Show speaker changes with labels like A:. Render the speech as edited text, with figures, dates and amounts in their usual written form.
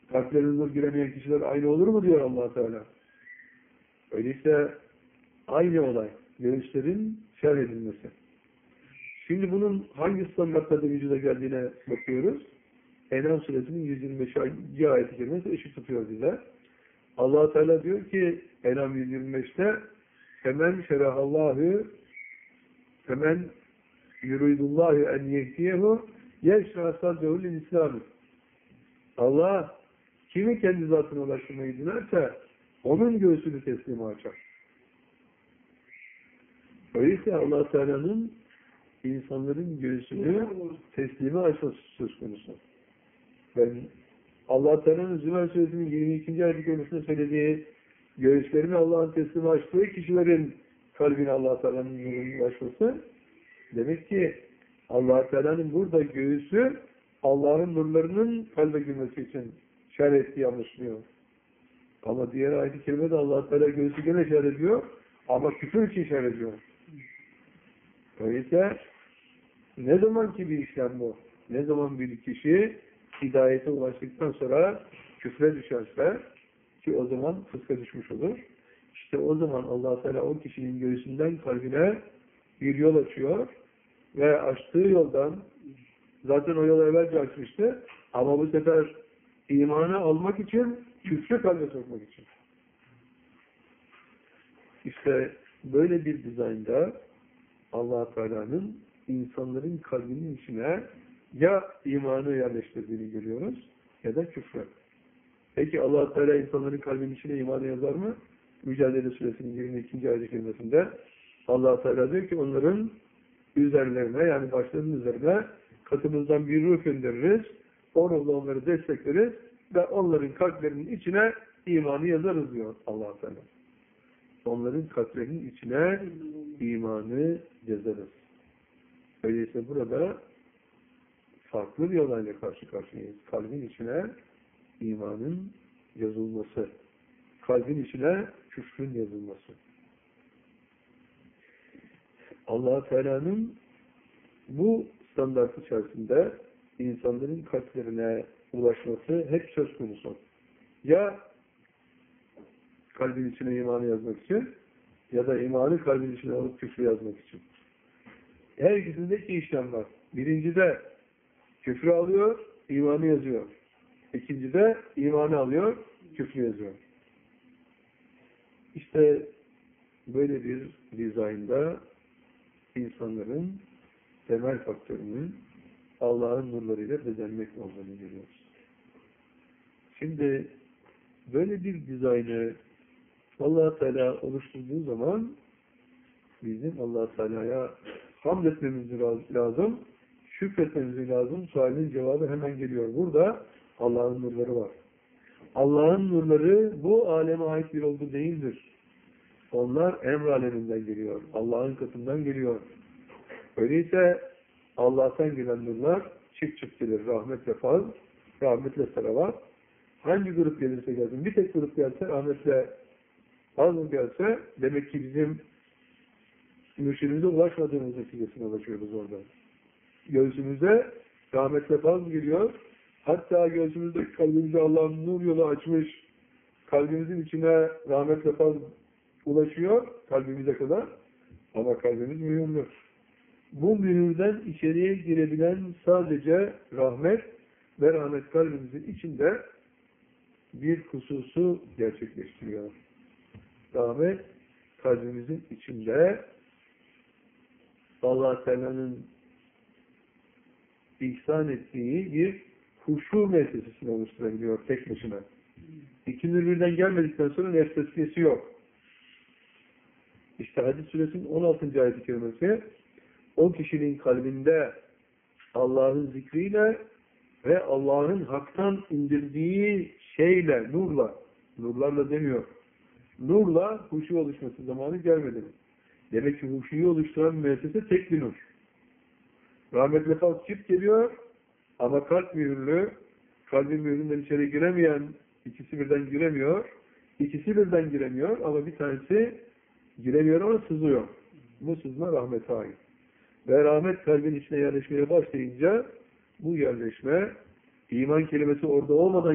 A: Kalplerine nur giremeyen kişiler aynı olur mu diyor Allah Teala. Öyleyse aynı olay. Göğüslerin şerh edilmesi. Şimdi bunun hangi standartlarda vücuda geldiğine bakıyoruz. En'am suresinin 125. ayet-i kerimesi ışık tutuyor bize. Allah Teala diyor ki En'am 125'te Femen şerahallahu femen yuridullahu en yehdiyehu yeşrâ sadrehu lil İslam'ı. Allah kimi kendi zatına ulaştırmayı dilerse onun göğsünü teslime açar. Öyleyse Allah Teala'nın insanların göğsünü teslime açması söz konusu. Ben Allah Teala'nın Zümer Suresinin 22. ayet-i kerimesinde söylediği göğüslerini Allah'ın teslime açtığı kişilerin kalbine Allah Teala'nın nurunun ulaşması demek ki Allah Teala'nın burada göğüsü Allah'ın nurlarının kalbe girmesi için şerh ettiği anlaşılıyor. Ama diğer ayet-i kerimede Allah Teala göğsü gene şerh ediyor ama küfür için şerh ediyor. Öyleyse ne zaman ki bir işlem bu, ne zaman bir kişi hidayete ulaştıktan sonra küfre düşerse ki o zaman fıska düşmüş olur. İşte o zaman Allah Teala o kişinin göğsünden kalbine bir yol açıyor ve açtığı yoldan zaten o yolu evvelce açmıştı ama bu sefer imanı almak için küfrü kalbe sokmak için. İşte böyle bir dizaynda Allah Teala'nın insanların kalbinin içine ya imanı yerleştirdiğini görüyoruz ya da küfrü. Peki Allah Teala insanların kalbinin içine imanı yazar mı? Mücadele Suresinin 22. ayet-i kerimesinde Allah Teala diyor ki onların üzerlerine yani başlarının üzerine katımızdan bir ruh göndeririz. O ruhla onları destekleriz ve onların kalplerinin içine imanı yazarız diyor Allah Teala. Onların kalplerinin içine imanı yazarız. Öyleyse burada farklı bir olayla karşı karşıyayız. Kalbin içine imanın yazılması. Kalbin içine küfrün yazılması. Allah Teala'nın bu standart içerisinde insanların kalplerine ulaşması hep söz konusu. Ya kalbin içine imanı yazmak için ya da imanı kalbin içine alıp küfrü yazmak için. Her ikisinde iki işlem var. Birincide küfrü alıyor, imanı yazıyor. İkincide imanı alıyor, küfrü yazıyor. İşte böyle bir dizaynda insanların temel faktörünün Allah'ın nurlarıyla bezenmek olduğunu görüyoruz. Şimdi böyle bir dizaynı Allah Teala oluşturduğu zaman bizim Allah Teala'ya hamd etmemiz lazım, şükretmemiz lazım. Sualin cevabı hemen geliyor. Burada Allah'ın nurları var. Allah'ın nurları bu aleme ait bir olgu değildir. Onlar emr aleminden geliyor. Allah'ın katından geliyor. Öyleyse Allah'tan gelen nurlar çift gelir. Rahmetle faz, rahmetle selavat. Hangi grup gelirse gelsin, bir tek grup gelse, rahmetle faz gelse, demek ki bizim mürşidimize ulaşmadığımız neticesine ulaşıyoruz orada. Göğsümüze rahmetle faz geliyor. Hatta göğsümüzde kalbimize Allah'ın nur yolu açmış. Kalbimizin içine rahmetle faz ulaşıyor kalbimize kadar. Ama kalbimiz mühürlü. Bu mühürden içeriye girebilen sadece rahmet ve rahmet kalbimizin içinde bir hususu gerçekleştiriyor. Rahmet kalbimizin içinde Allah Teala'nın ihsan ettiği bir huşu meselesini oluşturabiliyor tek başına. İkinci birden gelmedikten sonra nefs tezkiyesi yok. İşte Hadis Suresinin 16. ayet-i kerimesi o kişinin kalbinde Allah'ın zikriyle ve Allah'ın haktan indirdiği şeyle, nurlarla demiyor. Nurla huşu oluşması zamanı gelmedi. Demek ki huşuyu oluşturan müessese tek bir nur. Rahmetli kalp çift geliyor ama kalp mühürlü, kalbin mühüründen içeri giremeyen ikisi birden giremiyor. İkisi birden giremiyor ama bir tanesi giremiyor ama sızıyor. Bu sızma rahmete ait. Ve rahmet kalbin içine yerleşmeye başlayınca bu yerleşme iman kelimesi orada olmadan